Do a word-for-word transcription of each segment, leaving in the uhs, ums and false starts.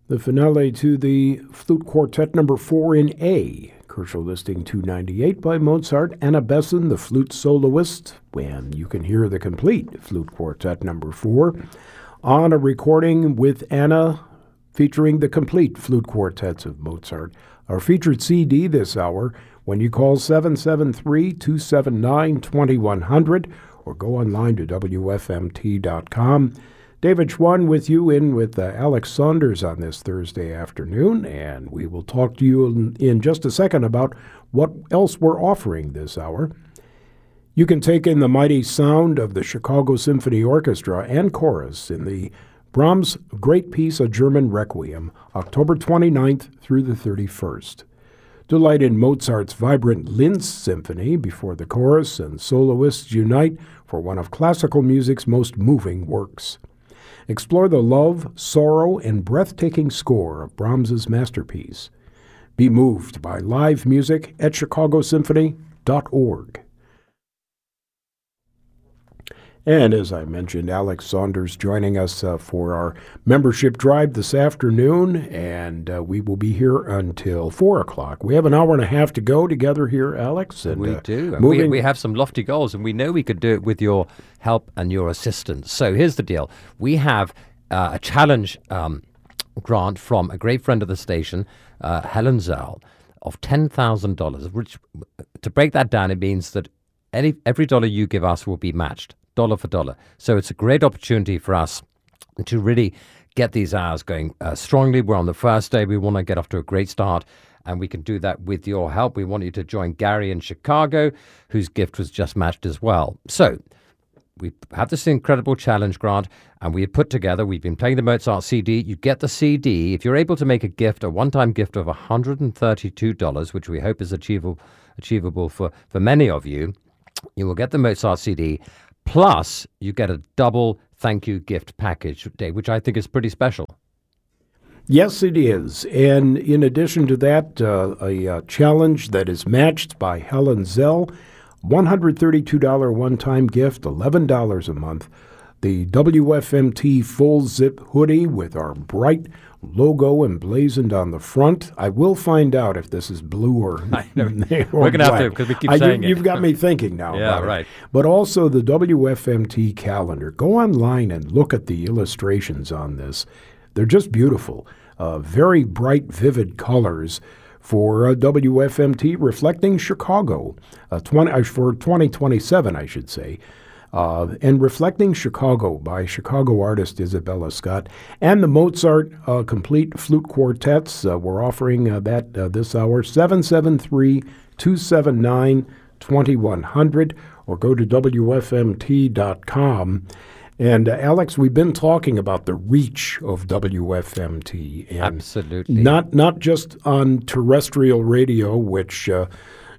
The finale to the Flute Quartet number four in A, Kershaw listing two ninety-eight by Mozart. Anna Besson, the flute soloist, and you can hear the complete Flute Quartet number four on a recording with Anna featuring the complete flute quartets of Mozart. Our featured C D this hour, when you call seven seven three, two seven nine, two one zero zero or go online to W F M T dot com. David Schwann with you in with uh, Alex Saunders on this Thursday afternoon, and we will talk to you in, in just a second about what else we're offering this hour. You can take in the mighty sound of the Chicago Symphony Orchestra and Chorus in the Brahms' great piece, A German Requiem, October twenty-ninth through the thirty-first. Delight in Mozart's vibrant Linz Symphony before the chorus and soloists unite for one of classical music's most moving works. Explore the love, sorrow, and breathtaking score of Brahms's masterpiece. Be moved by live music at chicago symphony dot org. And as I mentioned, Alex Saunders joining us uh, for our membership drive this afternoon, and uh, we will be here until four o'clock. We have an hour and a half to go together here, Alex. And, we uh, do. And we, we have some lofty goals, and we know we could do it with your help and your assistance. So here's the deal. We have uh, a challenge um, grant from a great friend of the station, uh, Helen Zell, of ten thousand dollars, which, to break that down, it means that any every dollar you give us will be matched. Dollar for dollar. So it's a great opportunity for us to really get these hours going uh, strongly. We're on the first day. We want to get off to a great start, and we can do that with your help. We want you to join Gary in Chicago, whose gift was just matched as well. So we have this incredible challenge grant, and we have put together, we've been playing the Mozart C D. You get the C D. If you're able to make a gift, a one-time gift of one hundred thirty-two dollars, which we hope is achievable, achievable for, for many of you, you will get the Mozart C D. Plus, you get a double thank you gift package, Dave, which I think is pretty special. Yes, it is. And in addition to that, uh, a uh, challenge that is matched by Helen Zell, one hundred thirty-two dollars one-time gift, eleven dollars a month. The W F M T full zip hoodie with our bright logo emblazoned on the front. I will find out if this is blue or, I know. or We're going to have to, because we keep I, saying you, it. You've got me thinking now yeah, about right. it. But also the W F M T calendar. Go online and look at the illustrations on this. They're just beautiful. Uh, very bright, vivid colors for uh, W F M T reflecting Chicago uh, twenty, uh, for twenty twenty-seven, I should say. Uh, and Reflecting Chicago by Chicago artist Isabella Scott. And the Mozart uh, complete flute quartets. Uh, we're offering uh, that uh, this hour, seven seven three, two seven nine, two one zero zero, or go to W F M T dot com. And uh, Alex, we've been talking about the reach of W F M T. And Absolutely. Not, not just on terrestrial radio, which... Uh,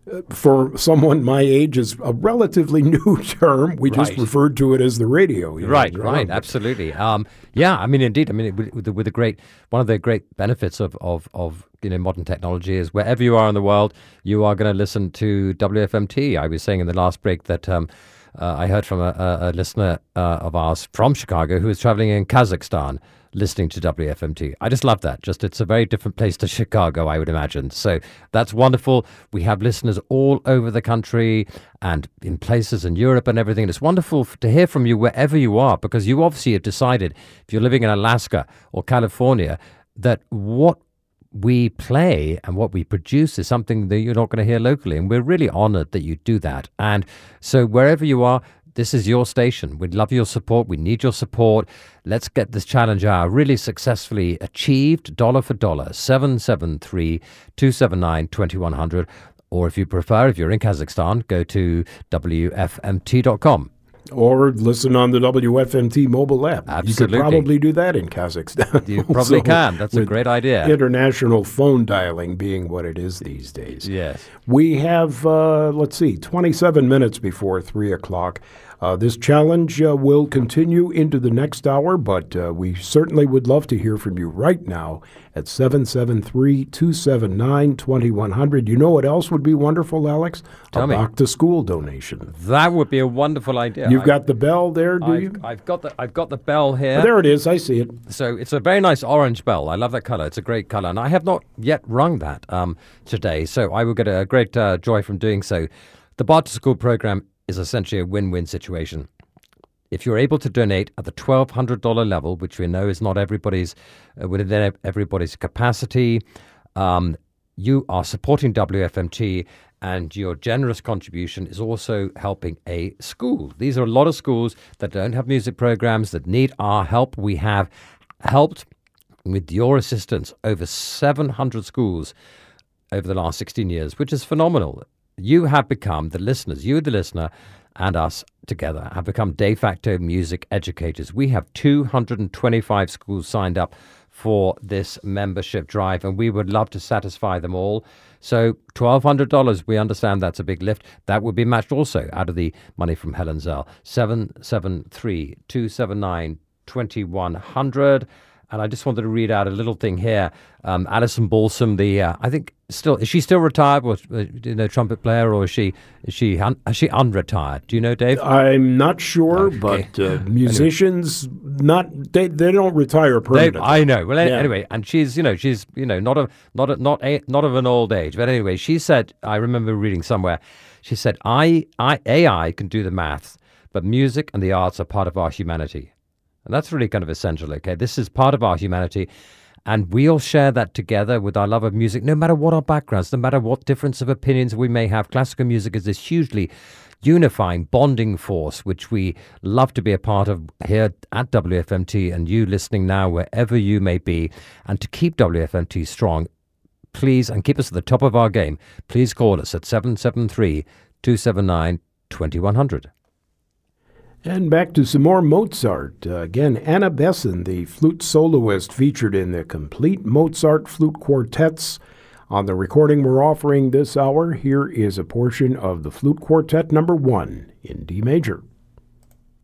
for someone my age is a relatively new term. We right. just referred to it as the radio. You right, know, right, absolutely. Um, yeah, I mean, indeed. I mean, with, with, the, with the great, one of the great benefits of, of, of you know modern technology is wherever you are in the world, you are going to listen to W F M T. I was saying in the last break that um, uh, I heard from a, a, a listener uh, of ours from Chicago who is traveling in Kazakhstan, listening to W F M T. I just love that. Just it's a very different place to Chicago, I would imagine. So that's wonderful. We have listeners all over the country and in places in Europe and everything. And it's wonderful to hear from you wherever you are, because you obviously have decided, if you're living in Alaska or California, that what we play and what we produce is something that you're not going to hear locally. And we're really honored that you do that. And so wherever you are, this is your station. We'd love your support. We need your support. Let's get this challenge hour really successfully achieved, dollar for dollar, seven seven three, two seven nine, two one zero zero. Or if you prefer, if you're in Kazakhstan, go to W F M T dot com. Or listen on the W F M T mobile app. Absolutely. You could probably do that in Kazakhstan. You probably so, can. That's a great idea. International phone dialing being what it is these days. Yes. We have, uh, let's see, twenty-seven minutes before three o'clock. Uh, this challenge uh, will continue into the next hour, but uh, we certainly would love to hear from you right now at seven seven three, two seven nine, two one zero zero. You know what else would be wonderful, Alex? Tell a me. back-to-school donation. That would be a wonderful idea. You've I, got the bell there, do I've, you? I've got the I've got the bell here. Oh, there it is. I see it. So it's a very nice orange bell. I love that color. It's a great color, and I have not yet rung that um, today. So I will get a great uh, joy from doing so. The Back to School program is essentially a win-win situation. If you're able to donate at the twelve hundred dollars level, which we know is not everybody's uh, within everybody's capacity, um, you are supporting W F M T, and your generous contribution is also helping a school. These are a lot of schools that don't have music programs that need our help. We have helped, with your assistance, over seven hundred schools over the last sixteen years, which is phenomenal. You have become, the listeners, you the listener, and us together have become de facto music educators. We have two hundred twenty-five schools signed up for this membership drive, and we would love to satisfy them all. So twelve hundred dollars, we understand that's a big lift. That would be matched also out of the money from Helen Zell. seven seven three, two seven nine, two one zero zero. And I just wanted to read out a little thing here. Um, Alison Balsam, the uh, I think still is she still retired? Was uh, you know trumpet player, or is she is she un, is she unretired? Do you know, Dave? I'm not sure, Okay. but uh, musicians not they, they don't retire permanently. They, I know. Well, Yeah. anyway, and she's you know she's you know not a not a, not a, not of an old age, but anyway, she said, I remember reading somewhere, she said, I, I A I can do the maths, but music and the arts are part of our humanity. And that's really kind of essential, okay? This is part of our humanity, and we all share that together with our love of music, no matter what our backgrounds, no matter what difference of opinions we may have. Classical music is this hugely unifying, bonding force, which we love to be a part of here at W F M T, and you listening now, wherever you may be. And to keep W F M T strong, please, and keep us at the top of our game, please call us at seven seven three, two seven nine, two one zero zero. And back to some more Mozart. Uh, again, Anna Besson, the flute soloist featured in the complete Mozart flute quartets. On the recording we're offering this hour, here is a portion of the flute quartet number one in D major.